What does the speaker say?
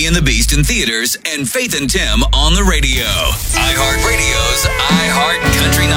Beauty and the Beast in theaters and Faith and Tim on the radio. iHeartRadio's iHeart Country